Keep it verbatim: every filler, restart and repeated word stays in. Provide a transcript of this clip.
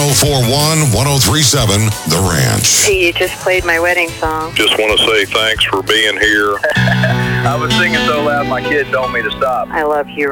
oh four one, one oh three seven, The Ranch. Hey, you just played my wedding song. Just want to say thanks for being here. I was singing so loud my kid told me to stop. I love you.